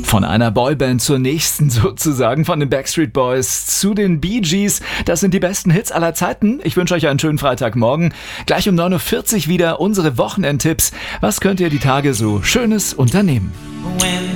Von einer Boyband zur nächsten sozusagen, von den Backstreet Boys zu den Bee Gees. Das sind die besten Hits aller Zeiten. Ich wünsche euch einen schönen Freitagmorgen. Gleich um 9.40 Uhr wieder unsere Wochenendtipps. Was könnt ihr die Tage so Schönes unternehmen?